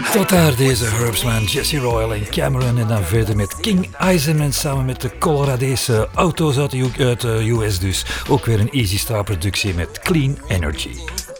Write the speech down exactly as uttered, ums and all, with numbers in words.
Tot daar deze Herbsman, Jesse Royal en Cameron. En dan verder met King Eisenman samen met de Coloradese auto's uit de U- uit de U S dus. Ook weer een Easy Star productie met Clean Energy.